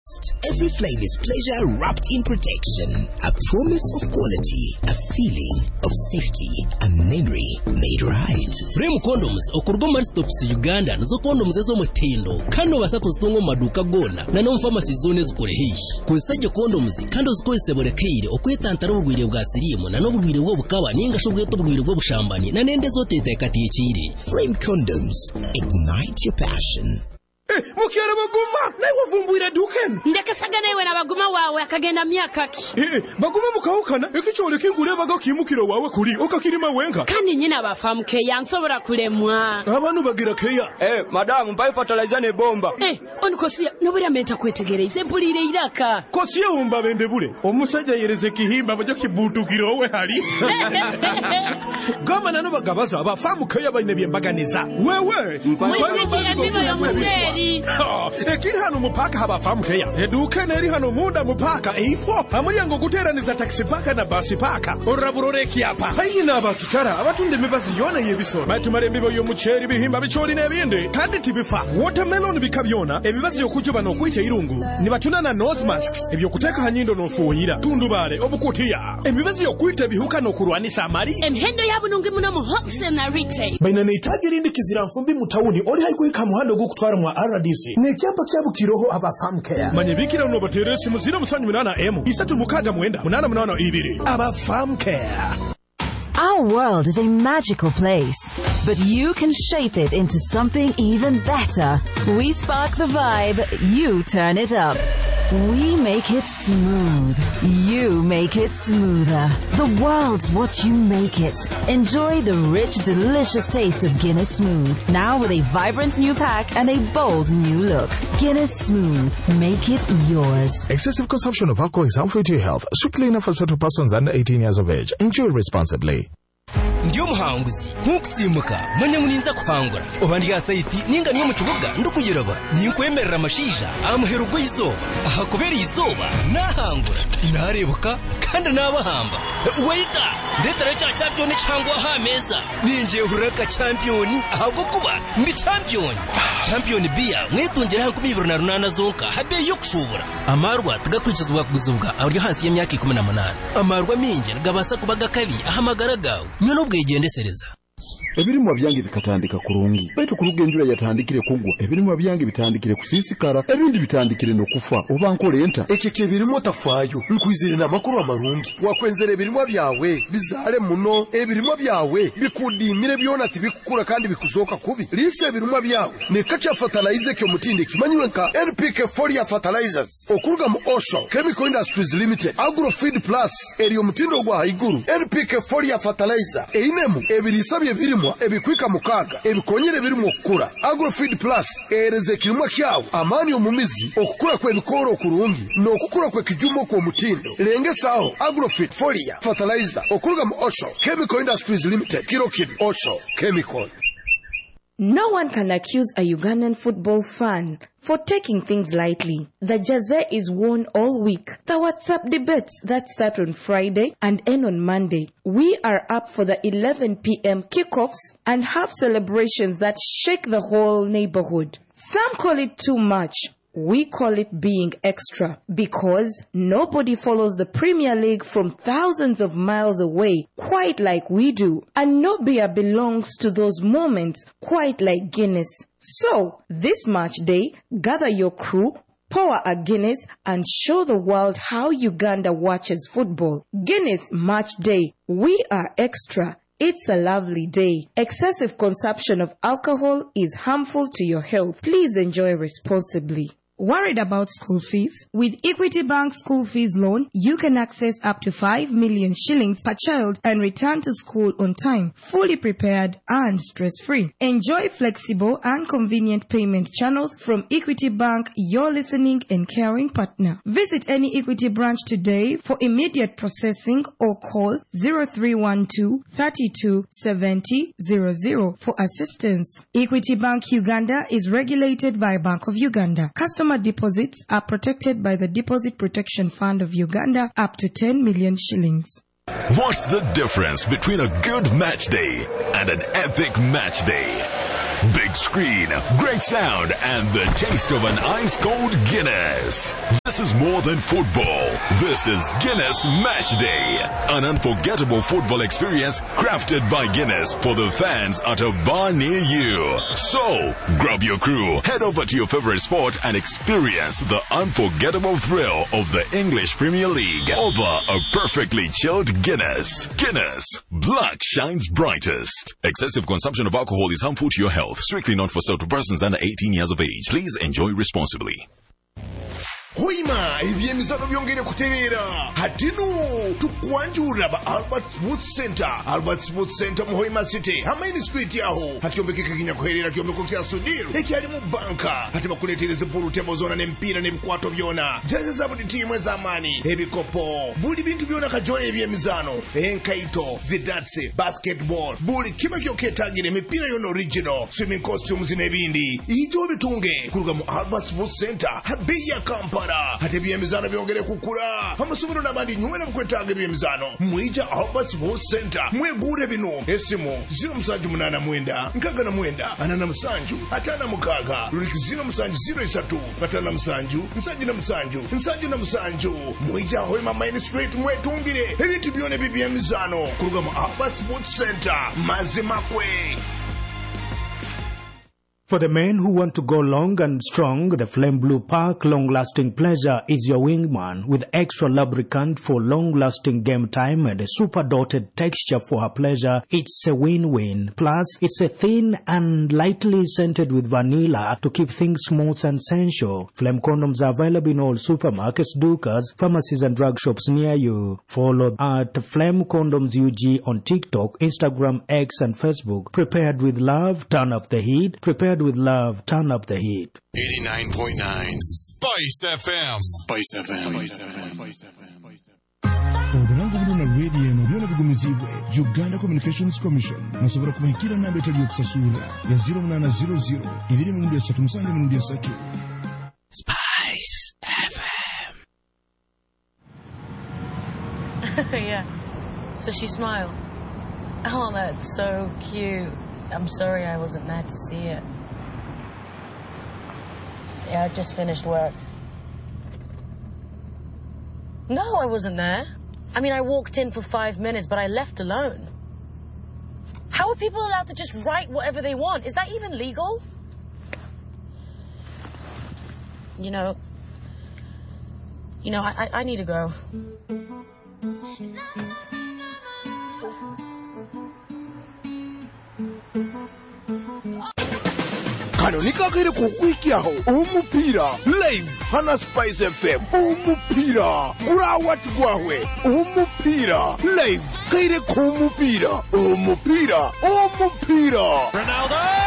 Every flame is pleasure wrapped in protection, a promise of quality, a feeling of safety, a memory made right. Frame condoms okurwa muri Stops Uganda nazo condoms zo mutindo kano basakuzitungo maduka gona na no pharmacy zone zikore hishi kuzitaje condoms kandi uzikoseborekaire okwetantara ubugwire bwa sirimu na no bugwire bwo bukaba ninga shobweto bugwire bwo bushambani na nende zo tetekatiye kire. Flame condoms, ignite your passion. Mukiara baguma nawe wavumbuira duken ndakasaga nawe nabaguma wawe akagenda myaka ki baguma mukawukana ekichole kingureba gakimukiro wawe kuri okakirima wenga kandi nyina abafamu ke yansobora kulemwa abantu bagira keya madam mbaye fertilizer ne bomba onikosia nobura menta kwetegereze bulire iraka kosia umba bende bule omusajja yereze kihimba bajyo kibutukiro we hari gama nano bagabaza abafamu keya bayine byembaganiza wewe ekiri hano mupaka habafamu keya eduka neri hano munda mupaka ifo amuriyango guteraniza taxi paka na basi paka oraburoreki apa hayina abakitara abatunde mibazi yona yebisoro batumare mbibo yo muceri bihimba bicori nebinde kandi tibifa watermelon bikabyona ebibazi yokujuba no kwite irungu nibatunana nose masks ebyo kuteka hanyindo no fuhira tundubare obukutiya ebibazi yokwite bihuka no kurwanisa mari emhendo yabunungi muno mu wholesale na retail baina neitagira indi kiziramfumbi mutawuni ori haikuika muhando go kutwara mu RDC nekyapa kyabukiroho abafamu care manyebikira no bateresi muzira musanyu minana M isatu mukaga mwenda munana munana ibiri abafamu care. Our world is a magical place, but you can shape it into something even better. We spark the vibe, you turn it up. We make it smooth. You make it smoother. The world's what you make it. Enjoy the rich, delicious taste of Guinness Smooth. Now with a vibrant new pack and a bold new look. Guinness Smooth. Make it yours. Excessive consumption of alcohol is harmful to your health. Strictly enough for certain persons under 18 years of age. Enjoy responsibly. Ndiyo muhanguzi ntukusimuka munyamuninza kuhangura obandya site ninga niyo mukibuga ndukuyiraba ninkwemerera amashija amuherugo izuba ahakubera izuba nahangura narebuka kandi nabahamba waita ndetera cha champion cyangwa hameza ninje huraka champion ahubwo kuba ndi champion bia mwitungera hankumi 28 zonka habe yo kushobora amarwa tugakurikizwa kuguzubwa aburyo hasi y'imyaka 18 amarwa minje gabasa kubaga kabi ahamagara gawe nyono bwegendesereza ebirimwa byange bikatandika kurungi baitu kurugenjura yatandikire kugwa ebirimwa byange bitandikire kusisikara ebindi bitandikire no kufa obankole enta ekeke birimo tafayo nkwizire na makuru amarungi wakwenzere ebirimwa byawe bizale muno ebirimwa byawe bikudimire byona tibikukura kandi bikuzoka kubi lise ebirimwa byawe ne kacha fertilizer kyo mutinde kimanywe nka NPK Foliar Fertilizers okuruga mu Osho Chemical Industries Limited Agrofeed Plus eriyo mutindo gwa haiguru NPK Foliar Fertilizer einemu ebirisabye birimo ebikwika mukaga ebikonyere birimo okukura Agrofeed Plus ereze kirimwa kyawo amani omumizi okukura kwe bikoro kurungi no okukura kwe kijumo kwa mutindo lengesaho Agrofeed Foliar Fertilizer okuruga mu Osho Chemical Industries Limited Kirokid Osho Chemical. No one can accuse a Ugandan football fan for taking things lightly. The jersey is worn all week. The WhatsApp debates that start on Friday and end on Monday. We are up for the 11 p.m. kickoffs and have celebrations that shake the whole neighborhood. Some call it too much. We call it being extra because nobody follows the Premier League from thousands of miles away quite like we do. And no beer belongs to those moments quite like Guinness. So, this match day, gather your crew, pour a Guinness and show the world how Uganda watches football. Guinness Match Day. We are extra. It's a lovely day. Excessive consumption of alcohol is harmful to your health. Please enjoy responsibly. Worried about school fees? With Equity Bank School Fees Loan, you can access up to 5 million shillings per child and return to school on time, fully prepared and stress-free. Enjoy flexible and convenient payment channels from Equity Bank, your listening and caring partner. Visit any Equity branch today for immediate processing or call 0312 32 70 00 for assistance. Equity Bank Uganda is regulated by Bank of Uganda. Customer deposits are protected by the Deposit Protection Fund of Uganda up to 10 million shillings. What's the difference between a good match day and an epic match day? Big screen, great sound, and the taste of an ice-cold Guinness. This is more than football. This is Guinness Match Day. An unforgettable football experience crafted by Guinness for the fans at a bar near you. So, grab your crew, head over to your favorite sport and experience the unforgettable thrill of the English Premier League over a perfectly chilled Guinness. Guinness, black shines brightest. Excessive consumption of alcohol is harmful to your health. Strictly not for sale to persons under 18 years of age. Please enjoy responsibly. Hoima, ebyemizano byongere kuterera. Hatino tukwanjura ba Albert Sports Center. Albert Sports Center mu Hoima City. Hamaini street yaho. Hakiombekeka kinya kuherera kiombeko kya Sudil. Ekyali mu banka. Hati bakuletereze pool table zona n'empira n'ebikwato byona. Jaze za buli timu ez'amaanyi. Ebikopo. Buli bintu byona kajola ebyemizano. Enkaito, zidatse, basketball. Buli kiba kyoketagire emipira yona original. Swimming costumes n'ebindi. Ijo bitunge. Kuruga mu Albert Sports Center. Habeya Kampala. Hati ebyemizano byongere kukula. Amasomero n'abandi nywera mukwetaaga ebyemizano. Mwija Albert Sports Center. Mwegure bino. Esimu 0789 nkagana 47 576 07 Mwija Hoima Main Street mwetungire. Ebintu byone byemizano. Kuruga mu Albert Sports Center. Mazimakwe. For the men who want to go long and strong, the Flame Blue Park Long-Lasting Pleasure is your wingman with extra lubricant for long-lasting game time and a super dotted texture for her pleasure. It's a win-win. Plus, it's a thin and lightly scented with vanilla to keep things smooth and sensual. Flame condoms are available in all supermarkets, Dukas, pharmacies and drug shops near you. Follow at Flame Condoms UG on TikTok, Instagram, X and Facebook. Prepared with love, turn up the heat. Prepared with love, turn up the heat. 89.9 Spice FM. Spice FM. Oburango buluna radio eno byona bigumizibwe Uganda Communications Commission musobora kubahikira namba etali okusasula ya 0800 237 Spice FM. Yeah. So she smiled. Oh, that's so cute. I'm sorry I wasn't there to see it. Yeah, I just finished work. No, I wasn't there. I mean, I walked in for 5 minutes, but I left alone. How are people allowed to just write whatever they want? Is that even legal? You know, I need to go. Kanonika kere kukwikiaho umupira live hana Spice FM umupira kurawati gwawe umupira live kere kumupira umupira Ronaldo